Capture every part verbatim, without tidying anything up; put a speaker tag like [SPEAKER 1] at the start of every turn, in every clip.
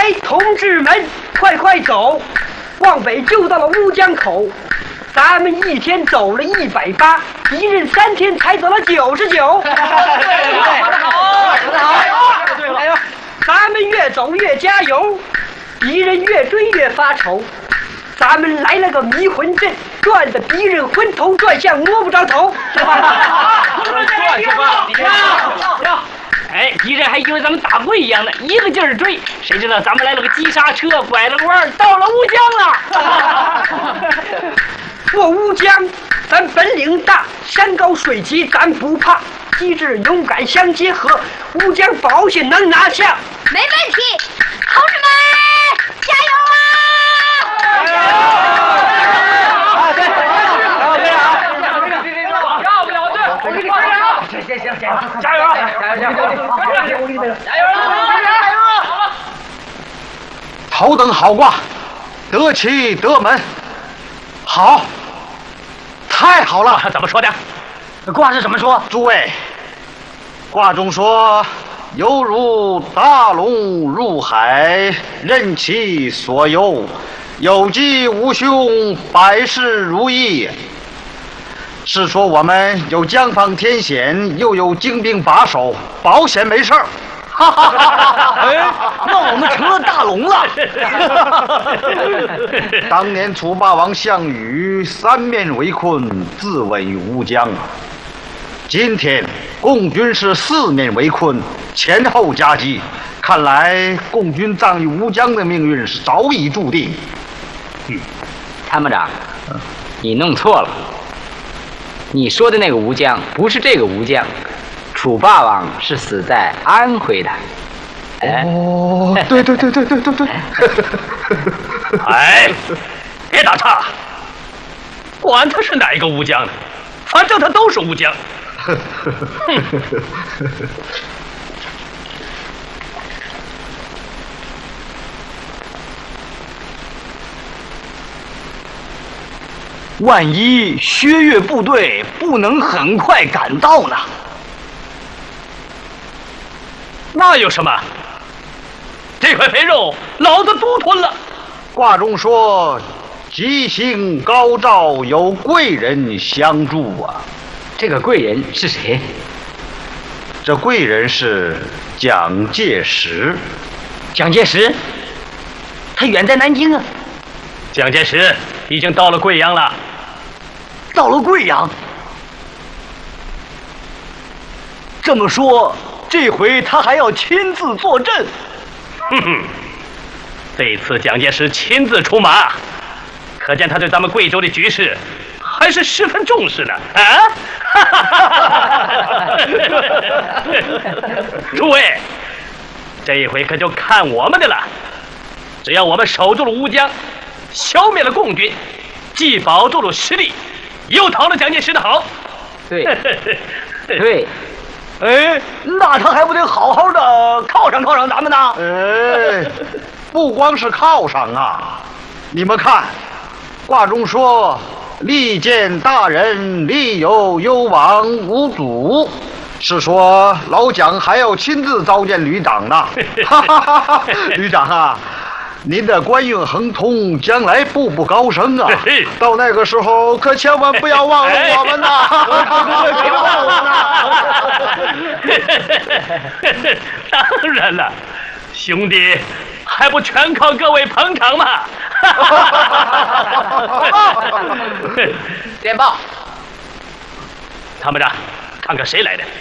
[SPEAKER 1] 哎，同志们，快快走！往北就到了乌江口，咱们一天走了一百八，一人三天才走了九十九。对对对，说得好，说得好，对了，哎呦，咱们越走越加油，敌人越追越发愁。咱们来了个迷魂阵，转的敌人昏头转向，摸不着头。
[SPEAKER 2] 转去吧，行。哎，敌人还以为咱们打跪一样呢，一个劲儿追，谁知道咱们来了个急刹车，拐了个弯，到了乌江了。
[SPEAKER 1] 过乌江，咱本领大，山高水急咱不怕，机智勇敢相结合，乌江保险能拿下。
[SPEAKER 3] 没问题，同志们，加油啊！
[SPEAKER 4] 加油！啊，对，好，对啊，
[SPEAKER 2] 要不了队，我给你加油！
[SPEAKER 4] 行行行行，
[SPEAKER 2] 加油啊！
[SPEAKER 4] 加油加油加油！
[SPEAKER 2] 加油啊！加油！好了，
[SPEAKER 5] 头等好卦，得其得门，好，太好了！
[SPEAKER 2] 怎么说的？
[SPEAKER 4] 卦是怎么说？
[SPEAKER 5] 诸位，卦中说，犹如大龙入海，任其所游，有迹无凶，百事如意。是说我们有江防天险，又有精兵把守，保险没事儿。
[SPEAKER 4] 哈哈哈！哎，那我们成了大龙了。
[SPEAKER 5] 当年楚霸王项羽三面围困，自刎于乌江啊。今天共军是四面围困，前后夹击，看来共军葬于乌江的命运是早已注定。
[SPEAKER 6] 嗯，参谋长，你弄错了。你说的那个吴江不是这个吴江，楚霸王是死在安徽的。
[SPEAKER 5] 哦，对对对对对对对。
[SPEAKER 2] 哎，别打岔，管他是哪一个乌江的，反正他都是乌江。
[SPEAKER 4] 万一薛岳部队不能很快赶到呢？
[SPEAKER 2] 那有什么？这块肥肉老子独吞了。
[SPEAKER 5] 卦中说，吉星高照，有贵人相助啊。
[SPEAKER 6] 这个贵人是谁？
[SPEAKER 5] 这贵人是蒋介石。
[SPEAKER 6] 蒋介石？他远在南京啊。
[SPEAKER 2] 蒋介石已经到了贵阳了。
[SPEAKER 4] 到了贵阳。这么说，这回他还要亲自坐镇。
[SPEAKER 2] 哼哼，这次蒋介石亲自出马，可见他对咱们贵州的局势还是十分重视的啊！诸位，这一回可就看我们的了。只要我们守住了乌江，消灭了共军，既保住了实力，又讨了蒋介石的好。
[SPEAKER 6] 对，对。
[SPEAKER 4] 哎，那他还不得好好的犒赏犒赏咱们呢？
[SPEAKER 5] 哎，不光是犒赏啊！你们看，卦中说，利见大人，利有攸往无阻，是说老蒋还要亲自召见旅长呢。哈哈哈哈！旅长啊，您的官运亨通，将来步步高升啊！到那个时候，可千万不要忘了我们呐！
[SPEAKER 4] 别忘了呢！
[SPEAKER 2] 当然了，兄弟，还不全靠各位捧场吗？
[SPEAKER 6] 电报，
[SPEAKER 2] 参谋长，看看谁来的。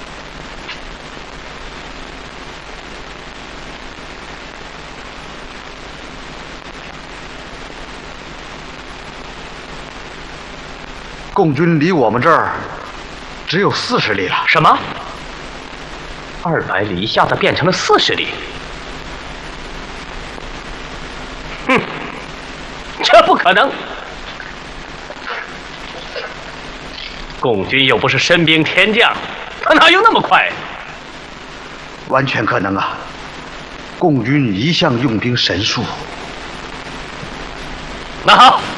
[SPEAKER 5] 共军离我们这儿只有四十里了。
[SPEAKER 2] 什么？二百里一下子变成了四十里？哼，这不可能！共军又不是身兵天将，他哪有那么快？
[SPEAKER 5] 完全可能啊！共军一向用兵神速。
[SPEAKER 2] 那好。